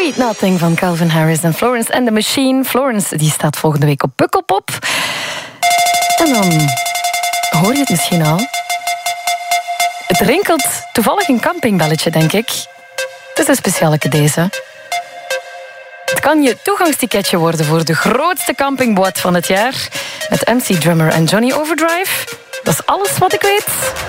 Sweet Nothing van Calvin Harris en Florence and the Machine. Florence die staat volgende week op Pukkelpop. En dan hoor je het misschien al. Het rinkelt toevallig een campingbelletje, denk ik. Het is een speciale deze. Het kan je toegangsticketje worden voor de grootste campingboot van het jaar. Met MC Drummer en Johnny Overdrive. Dat is alles wat ik weet.